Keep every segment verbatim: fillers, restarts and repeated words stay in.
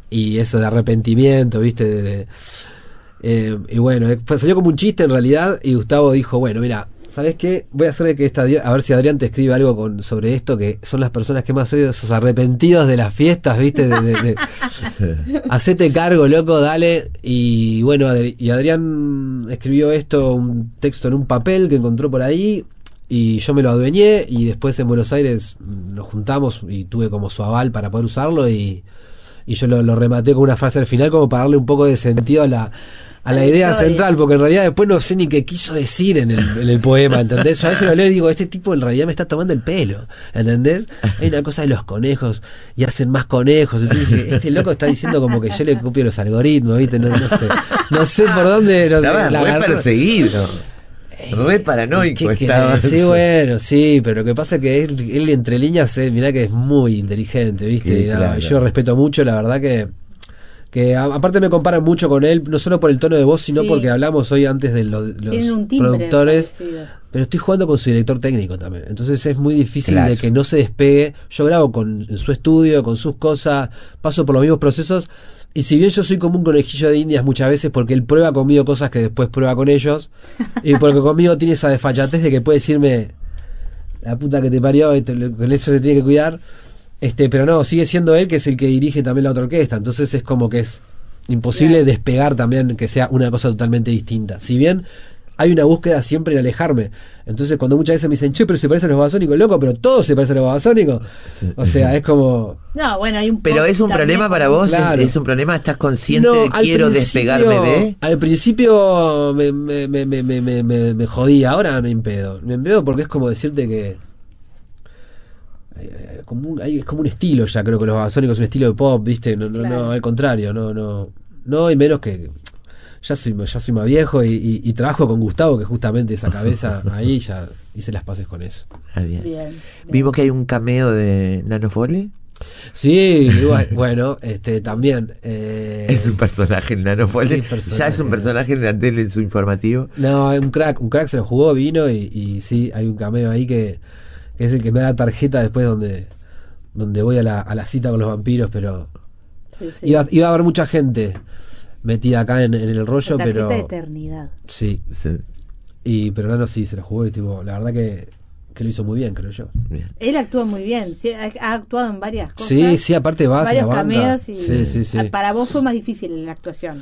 y eso de arrepentimiento, viste, de, de, eh, y bueno, pues salió como un chiste en realidad, y Gustavo dijo, bueno, mira, ¿sabes qué? Voy a hacer que esta, a ver si Adrián te escribe algo con, sobre esto, que son las personas que más odio, esos arrepentidos de las fiestas, ¿viste? De, de, de, sí. Hacete cargo, loco, dale. Y bueno, Adri- y Adrián escribió esto, un texto en un papel que encontró por ahí, y yo me lo adueñé, y después en Buenos Aires nos juntamos y tuve como su aval para poder usarlo, y, y yo lo, lo rematé con una frase al final como para darle un poco de sentido a la... a la idea central, porque en realidad después no sé ni qué quiso decir en el, en el poema, ¿entendés? Yo a veces lo leo y digo, este tipo en realidad me está tomando el pelo, ¿entendés? Hay una cosa de los conejos y hacen más conejos, entonces dije, este loco está diciendo como que yo le copio los algoritmos, ¿viste? No, no sé, no sé por dónde... No, estaba la muy agarró. Perseguido, re paranoico estaba. Sí, bueno, sí, pero lo que pasa es que él, él entre líneas, eh, mirá que es muy inteligente, ¿viste? Sí, Y, no, claro. yo lo respeto mucho, la verdad que... que a, aparte me comparan mucho con él, no solo por el tono de voz, sino sí. porque hablamos hoy antes de lo, los Tienen un timbre productores, parecido. Pero estoy jugando con su director técnico también, entonces es muy difícil claro. de que no se despegue. Yo grabo con en su estudio, con sus cosas, paso por los mismos procesos, y si bien yo soy como un conejillo de indias muchas veces, porque él prueba conmigo cosas que después prueba con ellos, y porque conmigo tiene esa desfachatez de que puede decirme la puta que te parió, y te, con eso se tiene que cuidar. Este, pero no, sigue siendo él que es el que dirige también la otra orquesta, entonces es como que es imposible claro. despegar también, que sea una cosa totalmente distinta. Si bien hay una búsqueda siempre en alejarme, entonces cuando muchas veces me dicen, che, pero se parecen a los Babasónicos, loco, pero todos se parecen a los Babasónicos, o sea, es como... No, bueno, hay un pero es un problema para vos, claro. es un problema, estás consciente no, de quiero despegarme de... Al principio me, me, me, me, me, me, me, me jodía, ahora no impedo, me empedo porque es como decirte que como un, hay, es como un estilo ya, creo que los Babasónicos es un estilo de pop, viste, no, no, claro. no, al contrario, no, no, no, y menos que ya soy, ya soy más viejo y, y, y trabajo con Gustavo, que justamente esa cabeza ahí ya hice las paces con eso. Ah, bien. Bien, bien. Vimos que hay un cameo de Nano Fole. Sí, igual, bueno, este también eh, es un personaje el Nano Fole, ya es un personaje en la tele en su informativo. No, un crack, un crack se lo jugó, vino y, y sí, hay un cameo ahí que, que es el que me da la tarjeta después donde donde voy a la, a la cita con los vampiros, pero sí, sí. Iba, iba a haber mucha gente metida acá en, en el rollo, la pero de eternidad. Sí, sí. Y pero Nano sí se lo jugó y tipo, la verdad que que lo hizo muy bien, creo yo. Bien. Él actúa muy bien, ¿sí? Ha actuado en varias cosas. Sí, sí, aparte va varios la banda. cameos y sí, sí, sí. Para vos fue más difícil la actuación.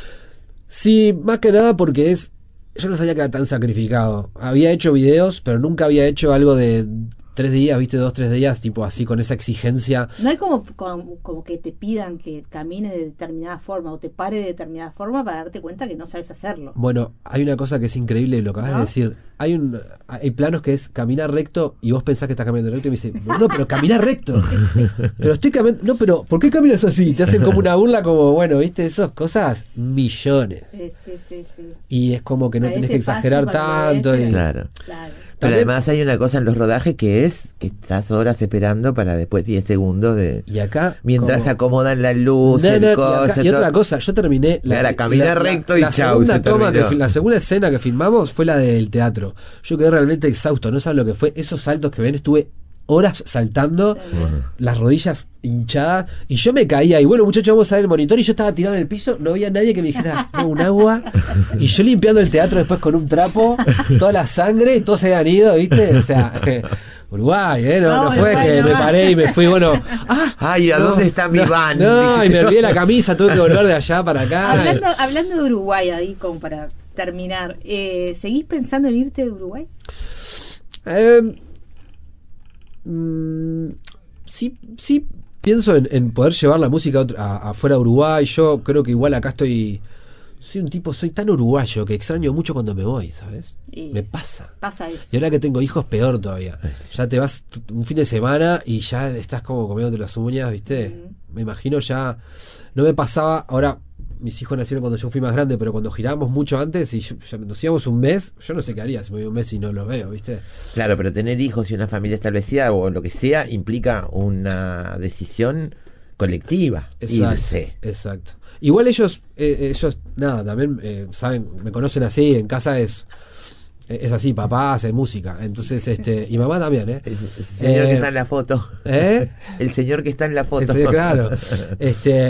Sí, más que nada porque es yo no sabía que era tan sacrificado. Había hecho videos, pero nunca había hecho algo de tres días, viste, dos, tres días, tipo así, con esa exigencia. No hay como, como, como que te pidan que camines de determinada forma o te pare de determinada forma para darte cuenta que no sabes hacerlo. Bueno, hay una cosa que es increíble, lo que acabas ¿No? de decir. Hay un hay planos que es caminar recto y vos pensás que estás caminando recto y me dice, no, pero caminar recto. Pero estoy caminando, no, pero ¿por qué caminas así? Te hacen como una burla, como, bueno, viste, esas cosas, millones. Sí, sí, sí, sí. Y es como que no a tenés que exagerar tanto. Y... Claro. Claro. Pero además hay una cosa en los rodajes que es que estás horas esperando para después diez segundos de... Y acá... Mientras como... acomodan la luz, no, el no, coso, y, acá, y otra cosa, yo terminé... La, la caminar la, recto y la chau, segunda se toma terminó. que, La segunda escena que filmamos fue la del teatro. Yo quedé realmente exhausto, no saben lo que fue. Esos saltos que ven, estuve horas saltando, uh-huh. las rodillas hinchadas, y yo me caía, y bueno, muchachos, vamos a ver el monitor, y yo estaba tirado en el piso, no había nadie que me dijera, no, un agua, y yo limpiando el teatro después con un trapo, toda la sangre, y todos se habían ido, ¿viste? O sea, eh, Uruguay, ¿eh? No, no, no fue no, que no, me paré y me fui, bueno, ah, ay, ¿a no, dónde está mi no, van? No, y me olvidé la camisa, tuve que volver de allá para acá. Hablando, hablando de Uruguay, ahí como para terminar, eh, ¿seguís pensando en irte de Uruguay? Eh... Mm, sí, sí pienso en, en poder llevar la música a, otra, a, afuera de Uruguay. Yo creo que igual acá estoy soy un tipo, soy tan uruguayo que extraño mucho cuando me voy, ¿sabes? Y me pasa pasa eso. Y ahora que tengo hijos, peor todavía. Ya te vas un fin de semana y ya estás como comiéndote las uñas, ¿viste? Uh-huh. Me imagino ya. No me pasaba, ahora mis hijos nacieron cuando yo fui más grande, pero cuando girábamos mucho antes y yo, ya nos íbamos un mes, yo no sé qué haría si me voy un mes y no los veo, ¿viste? Claro, pero tener hijos y una familia establecida o lo que sea implica una decisión colectiva. Exacto, irse. Exacto. Igual ellos, eh, ellos, nada, también eh, saben, me conocen así, en casa es es así, papá hace música, entonces este y mamá también, ¿eh? El, el señor eh, que está en la foto. ¿Eh? El señor que está en la foto. Sí, claro. Este